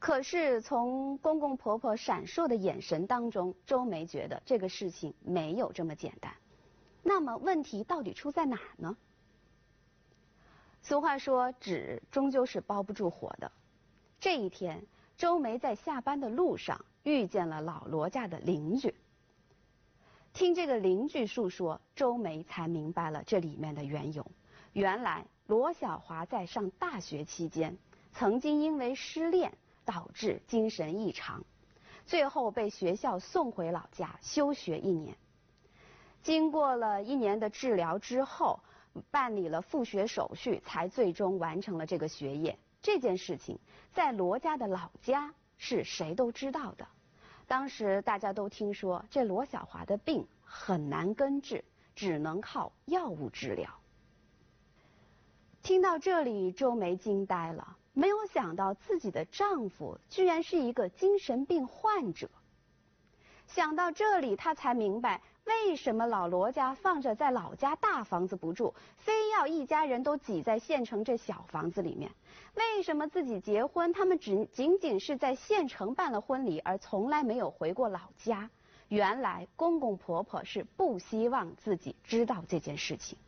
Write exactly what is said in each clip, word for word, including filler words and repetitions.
可是从公公婆婆闪烁的眼神当中，周梅觉得这个事情没有这么简单。那么问题到底出在哪儿呢？俗话说，纸终究是包不住火的。这一天，周梅在下班的路上遇见了老罗家的邻居。听这个邻居述说，周梅才明白了这里面的缘由。原来罗小华在上大学期间，曾经因为失恋导致精神异常，最后被学校送回老家休学一年。经过了一年的治疗之后，办理了复学手续，才最终完成了这个学业。这件事情在罗家的老家是谁都知道的。当时大家都听说这罗小华的病很难根治，只能靠药物治疗。听到这里，周梅惊呆了，没有想到自己的丈夫居然是一个精神病患者。想到这里，她才明白为什么老罗家放着在老家大房子不住，非要一家人都挤在县城这小房子里面。为什么自己结婚，他们只仅仅是在县城办了婚礼，而从来没有回过老家？原来公公婆婆是不希望自己知道这件事情。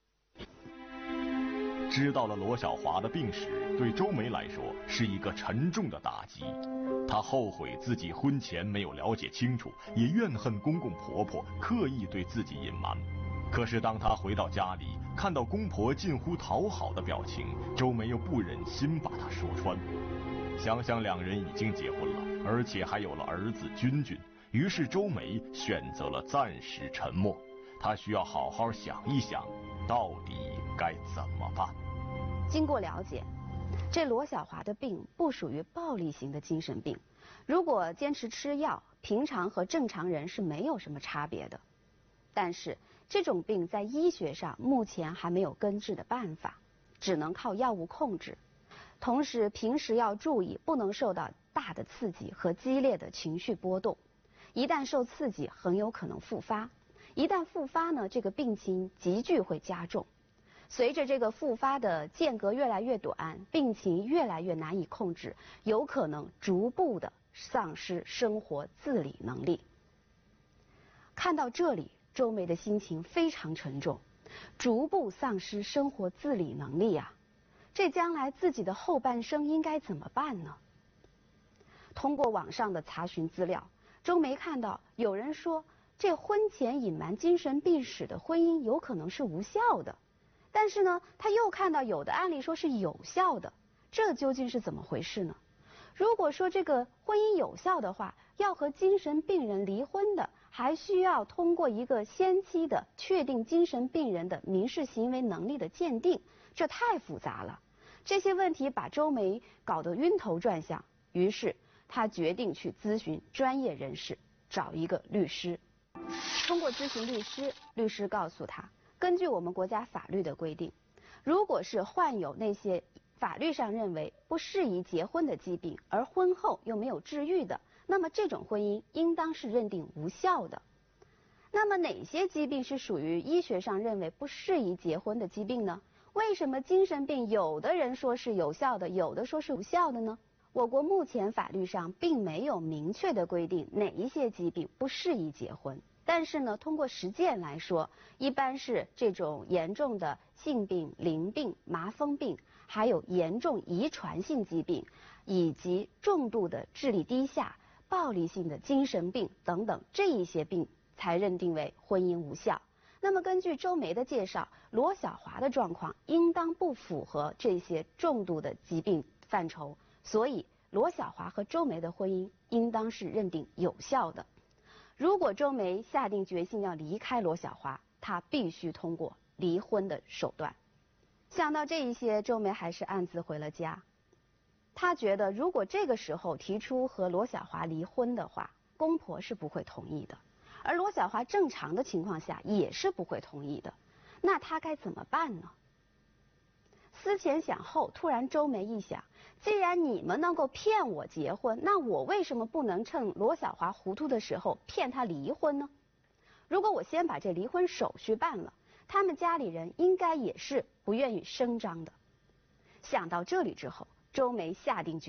知道了罗小华的病史，对周梅来说是一个沉重的打击。她后悔自己婚前没有了解清楚，也怨恨公公婆婆刻意对自己隐瞒。可是当她回到家里，看到公婆近乎讨好的表情，周梅又不忍心把她说穿。想想两人已经结婚了，而且还有了儿子君君，于是周梅选择了暂时沉默。她需要好好想一想，到底该怎么办。 经过了解，这罗小华的病不属于暴力型的精神病，如果坚持吃药，平常和正常人是没有什么差别的。但是这种病在医学上目前还没有根治的办法，只能靠药物控制。同时平时要注意，不能受到大的刺激和激烈的情绪波动，一旦受刺激很有可能复发，一旦复发呢，这个病情急剧会加重。随着这个复发的间隔越来越短，病情越来越难以控制，有可能逐步的丧失生活自理能力。看到这里，周梅的心情非常沉重，逐步丧失生活自理能力啊，这将来自己的后半生应该怎么办呢？通过网上的查询资料，周梅看到有人说，这婚前隐瞒精神病史的婚姻有可能是无效的。但是呢，他又看到有的案例说是有效的，这究竟是怎么回事呢？如果说这个婚姻有效的话，要和精神病人离婚的，还需要通过一个先期的确定精神病人的民事行为能力的鉴定，这太复杂了。这些问题把周梅搞得晕头转向，于是她决定去咨询专业人士，找一个律师。通过咨询律师，律师告诉她，根据我们国家法律的规定，如果是患有那些法律上认为不适宜结婚的疾病，而婚后又没有治愈的，那么这种婚姻应当是认定无效的。那么哪些疾病是属于医学上认为不适宜结婚的疾病呢？为什么精神病有的人说是有效的，有的说是无效的呢？我国目前法律上并没有明确的规定哪一些疾病不适宜结婚。但是呢，通过实践来说，一般是这种严重的性病、淋病、麻风病，还有严重遗传性疾病，以及重度的智力低下、暴力性的精神病等等这一些病才认定为婚姻无效。那么根据周梅的介绍，罗小华的状况应当不符合这些重度的疾病范畴，所以罗小华和周梅的婚姻应当是认定有效的。如果周梅下定决心要离开罗小华，她必须通过离婚的手段。想到这一些，周梅还是暗自回了家。她觉得如果这个时候提出和罗小华离婚的话，公婆是不会同意的，而罗小华正常的情况下也是不会同意的。那她该怎么办呢？思前想后，突然周梅一想，既然你们能够骗我结婚，那我为什么不能趁罗小华糊涂的时候骗他离婚呢？如果我先把这离婚手续办了，他们家里人应该也是不愿意声张的。想到这里之后，周梅下定决心